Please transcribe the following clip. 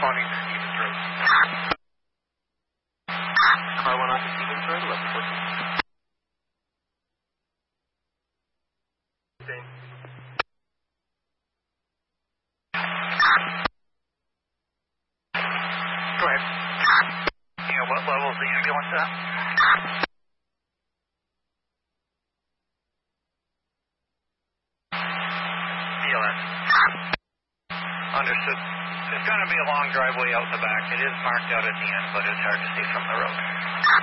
responding to Stevens Road. Car 1 on to Stevens Road, 1114. Same. Go ahead. Yeah, what level is the ambulance at? BLS. Understood. There's going to be a long driveway out the back. It is marked out at the end, but it's hard to see from the road.